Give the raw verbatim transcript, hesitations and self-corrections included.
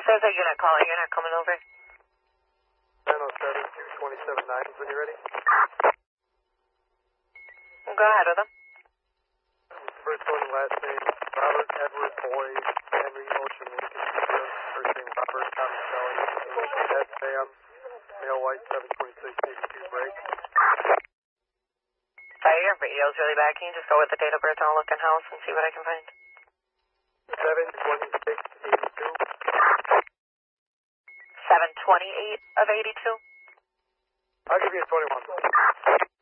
There's a unit calling. You're not coming over. ten oh seven, two twenty-seven nine, when you're ready. Go ahead with them. First one, last name, Robert Edward Boyd, Henry Ocean Lincoln Junior First name, Robert Thomas Kelly, English Ed Sam, male white, seven twenty-six, eighty-two break. Sorry, your video's really bad. Can you just go with the date of birth and I'll look in house and see what I can find? seven twenty-six, eighty-two. seven twenty-eight of eighty-two? I'll give you a twenty-one.